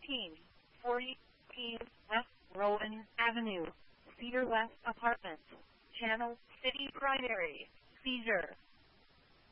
1540 West Rowan Avenue, Cedar West Apartments. Channel City Primary. Seizure.